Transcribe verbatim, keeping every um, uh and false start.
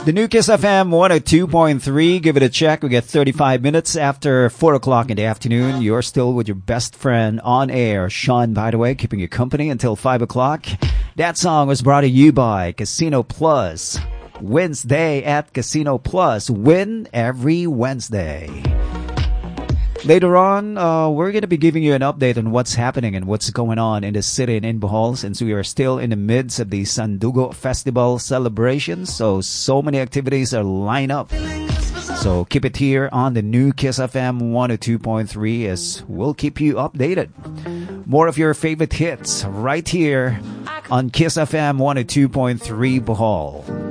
The new Kiss F M one oh two point three. Give it a check. We get thirty-five minutes after four o'clock in the afternoon. You're still with your best friend on air, Sean, by the way, keeping you company until five o'clock. That song was brought to you by Casino Plus. Wednesday at Casino Plus. Win every Wednesday. Later on, uh, we're going to be giving you an update on what's happening and what's going on in the city and in Bohol, since we are still in the midst of the Sandugo Festival celebrations. So, so many activities are lined up. So keep it here on the new Kiss F M one oh two point three as we'll keep you updated. More of your favorite hits right here on Kiss F M one oh two point three Bohol.